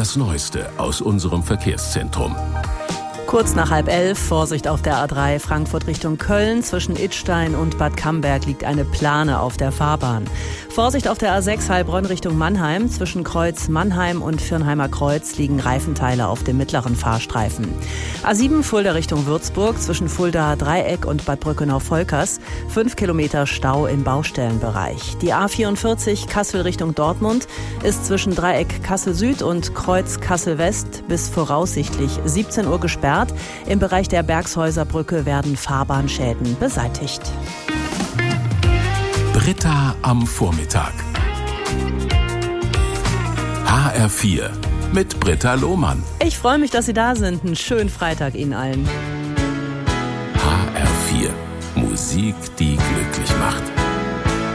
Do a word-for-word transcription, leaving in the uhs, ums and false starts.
das Neueste aus unserem Verkehrszentrum. Kurz nach halb elf, Vorsicht auf der A drei Frankfurt Richtung Köln. Zwischen Idstein und Bad Camberg liegt eine Plane auf der Fahrbahn. Vorsicht auf der A sechs Heilbronn Richtung Mannheim. Zwischen Kreuz Mannheim und Firnheimer Kreuz liegen Reifenteile auf dem mittleren Fahrstreifen. A sieben Fulda Richtung Würzburg. Zwischen Fulda Dreieck und Bad Brückenau-Volkers. Fünf Kilometer Stau im Baustellenbereich. Die A vierundvierzig Kassel Richtung Dortmund ist zwischen Dreieck Kassel Süd und Kreuz Kassel West bis voraussichtlich siebzehn Uhr gesperrt. Im Bereich der Bergshäuserbrücke werden Fahrbahnschäden beseitigt. Britta am Vormittag. H R vier mit Britta Lohmann. Ich freue mich, dass Sie da sind. Einen schönen Freitag Ihnen allen. H R vier. Musik, die glücklich macht.